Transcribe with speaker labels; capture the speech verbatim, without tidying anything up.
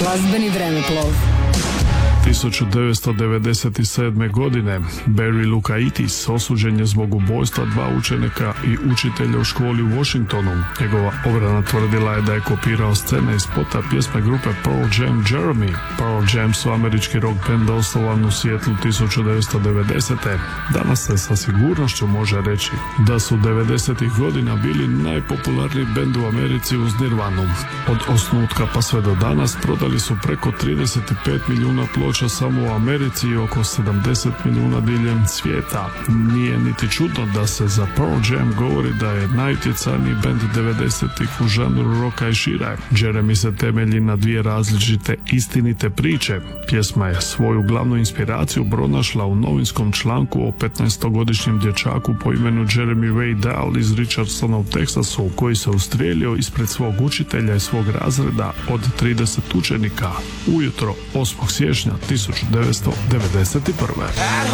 Speaker 1: Glazbeni vremeplov.
Speaker 2: tisuću devetsto devedeset sedme. godine Barry Lukaitis osuđen je zbog ubojstva dva učenika i učitelja u školi u Washingtonu. Njegova obrana tvrdila je da je kopirao scene iz spota pjesme grupe Pearl Jam Jeremy. Pearl Jam su američki rock band osnovan u Seattlu tisuću devetsto devedesete. Danas se sa sigurnošću može reći da su devedesetih godina bili najpopularniji bend u Americi uz Nirvanu. Od osnutka pa sve do danas prodali su preko trideset pet milijuna ploča samo u Americi i oko sedamdeset milijuna diljem svijeta. Nije niti čudno da se za Pearl Jam govori da je najutjecajniji bend devedesetih u žanru roka i šire. Jeremy se temelji na dvije različite istinite priče. Pjesma je svoju glavnu inspiraciju pronašla u novinskom članku o petnaestogodišnjem dječaku po imenu Jeremy Ray Dahl iz Richardsona u Teksasu, koji se ustrijelio ispred svog učitelja i svog razreda od trideset učenika ujutro osmog siječnja tisuću devetsto devedeset prve.